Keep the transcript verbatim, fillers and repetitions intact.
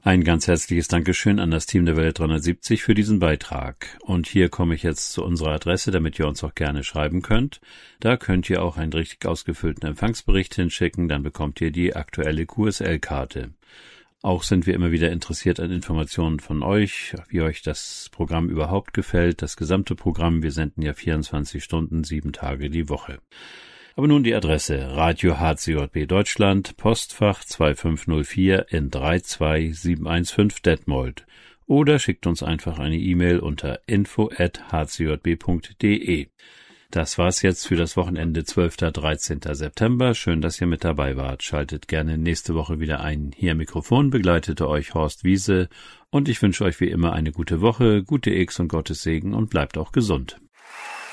Ein ganz herzliches Dankeschön an das Team der Welle dreihundertsiebzig für diesen Beitrag. Und hier komme ich jetzt zu unserer Adresse, damit ihr uns auch gerne schreiben könnt. Da könnt ihr auch einen richtig ausgefüllten Empfangsbericht hinschicken, dann bekommt ihr die aktuelle Q S L-Karte. Auch sind wir immer wieder interessiert an Informationen von euch, wie euch das Programm überhaupt gefällt, das gesamte Programm. Wir senden ja vierundzwanzig Stunden, sieben Tage die Woche. Aber nun die Adresse: Radio H C J B Deutschland, Postfach zwei fünf null vier in drei zwei sieben eins fünf Detmold. Oder schickt uns einfach eine E-Mail unter info at h c j b punkt d e. Das war's jetzt für das Wochenende zwölfter bis dreizehnter September. Schön, dass ihr mit dabei wart. Schaltet gerne nächste Woche wieder ein. Hier am Mikrofon begleitete euch Horst Wiese und ich wünsche euch wie immer eine gute Woche, gute X und Gottes Segen und bleibt auch gesund.